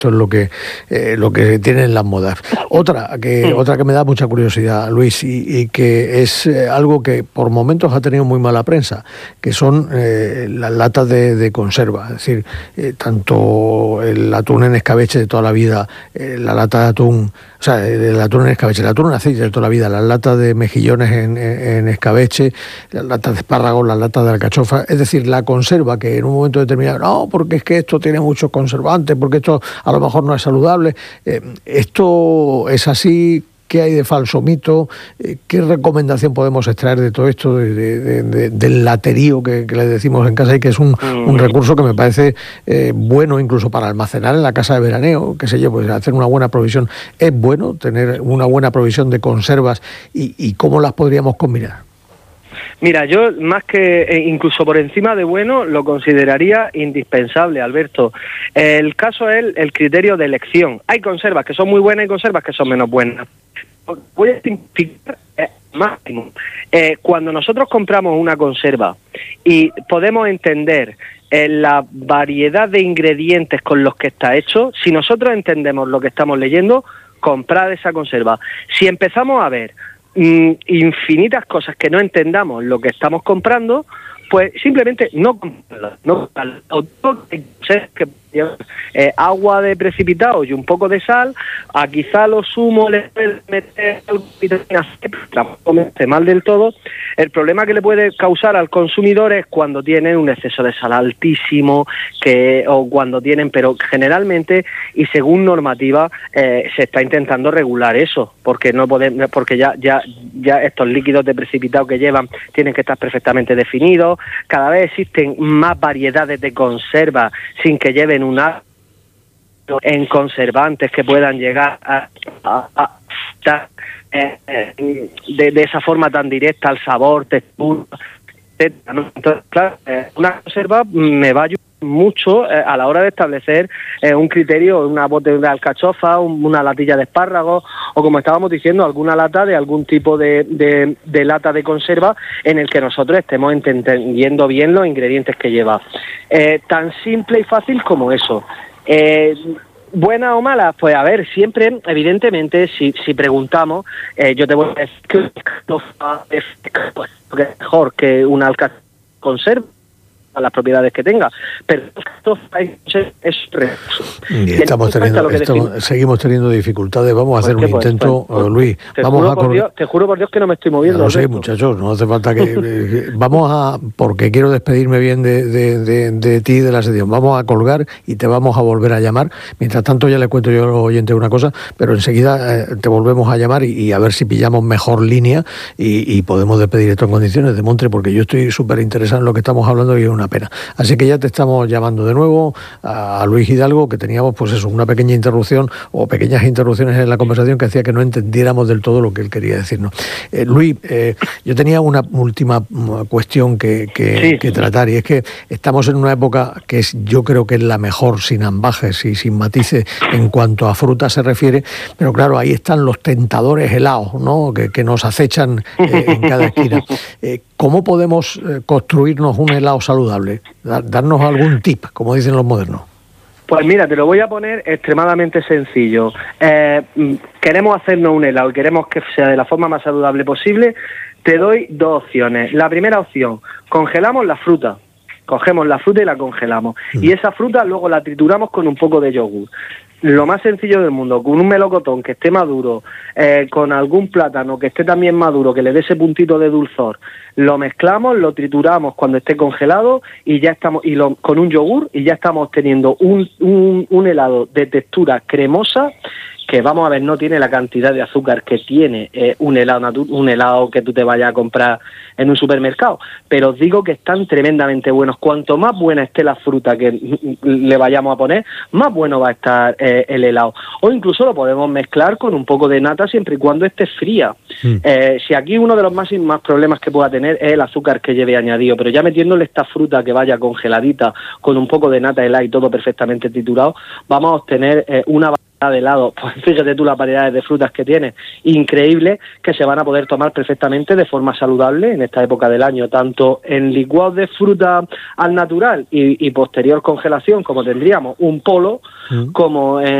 Esto es lo que tienen las modas. Otra que me da mucha curiosidad, Luis, y que es algo que por momentos ha tenido muy mala prensa, que son las latas de conserva. Es decir, tanto el atún en escabeche de toda la vida, la lata de atún, o sea, el atún en escabeche, el atún en aceite de toda la vida, las latas de mejillones en escabeche, las latas de espárragos, las latas de alcachofa. Es decir, la conserva que en un momento determinado, no, porque es que esto tiene muchos conservantes, porque esto a lo mejor no es saludable. ¿Esto es así? ¿Qué hay de falso mito? ¿Qué recomendación podemos extraer de todo esto, del laterío que le decimos en casa y que es un recurso que me parece bueno incluso para almacenar en la casa de veraneo, qué sé yo, pues hacer una buena provisión? ¿Es bueno tener una buena provisión de conservas y cómo las podríamos combinar? Mira, yo más que incluso por encima de bueno, lo consideraría indispensable, Alberto. El caso es el criterio de elección. Hay conservas que son muy buenas y conservas que son menos buenas. Voy a simplificar máximo. Cuando nosotros compramos una conserva y podemos entender la variedad de ingredientes con los que está hecho, si nosotros entendemos lo que estamos leyendo, comprar esa conserva. Si empezamos a ver infinitas cosas que no entendamos lo que estamos comprando, pues simplemente no comprarlo, agua de precipitado y un poco de sal, a quizá lo sumo le puede meter vitamina C, tampoco mal del todo. El problema que le puede causar al consumidor es cuando tienen un exceso de sal altísimo, o cuando tienen, pero generalmente y según normativa se está intentando regular eso, porque no podemos, porque ya estos líquidos de precipitado que llevan tienen que estar perfectamente definidos. Cada vez existen más variedades de conserva sin que lleven en conservantes que puedan llegar a de esa forma tan directa al sabor, textura, etcétera, ¿no? Entonces, claro, una conserva me va a ayudar mucho a la hora de establecer un criterio, una bote de alcachofa, una latilla de espárragos, o como estábamos diciendo, alguna lata de algún tipo de lata de conserva en el que nosotros estemos entendiendo bien los ingredientes que lleva. Tan simple y fácil como eso. ¿Buenas o malas? Pues a ver, siempre, evidentemente, si preguntamos, yo te voy a decir que una alcachofa es mejor que una alcachofa conserva, a las propiedades que tenga, pero es recurso. Seguimos teniendo dificultades. Vamos a hacer un intento, Luis. Te juro por Dios que no me estoy moviendo. No sé, muchachos, no hace falta que... porque quiero despedirme bien de ti y de la sesión. Vamos a colgar y te vamos a volver a llamar. Mientras tanto ya le cuento yo a los oyentes una cosa, pero enseguida te volvemos a llamar y a ver si pillamos mejor línea y podemos despedir esto en condiciones de Montre, porque yo estoy súper interesado en lo que estamos hablando y es una pena. Así que ya te estamos llamando de nuevo a Luis Hidalgo, que teníamos pues eso, una pequeña interrupción o pequeñas interrupciones en la conversación que hacía que no entendiéramos del todo lo que él quería decirnos. Luis, yo tenía una última cuestión que tratar, y es que estamos en una época que yo creo que es la mejor, sin ambajes y sin matices en cuanto a fruta se refiere, pero claro, ahí están los tentadores helados, ¿no? que nos acechan en cada esquina. ¿Cómo podemos construirnos un helado saludable? Darnos algún tip, como dicen los modernos. Pues mira, te lo voy a poner extremadamente sencillo. Queremos hacernos un helado y queremos que sea de la forma más saludable posible. Te doy dos opciones. La primera opción, congelamos la fruta. Cogemos la fruta y la congelamos. Y esa fruta luego la trituramos con un poco de yogur. Lo más sencillo del mundo, con un melocotón que esté maduro, con algún plátano que esté también maduro, que le dé ese puntito de dulzor, lo mezclamos, lo trituramos cuando esté congelado y ya estamos, con un yogur, y ya estamos teniendo un helado de textura cremosa, que vamos a ver, no tiene la cantidad de azúcar que tiene un helado que tú te vayas a comprar en un supermercado, pero os digo que están tremendamente buenos. Cuanto más buena esté la fruta que le vayamos a poner, más bueno va a estar el helado. O incluso lo podemos mezclar con un poco de nata siempre y cuando esté fría. Si aquí uno de los más problemas que pueda tener es el azúcar que lleve añadido, pero ya metiéndole esta fruta que vaya congeladita con un poco de nata helada y todo perfectamente triturado, vamos a obtener una de helado, pues fíjate tú las variedades de frutas que tiene, increíbles, que se van a poder tomar perfectamente de forma saludable en esta época del año, tanto en licuados de fruta al natural y posterior congelación, como tendríamos un polo, como